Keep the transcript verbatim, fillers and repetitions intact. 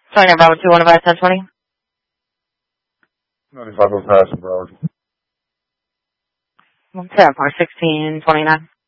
Sorry, Bravo two one five ten twenty. ninety-five oh pass, Broward. Ten par sixteen twenty nine.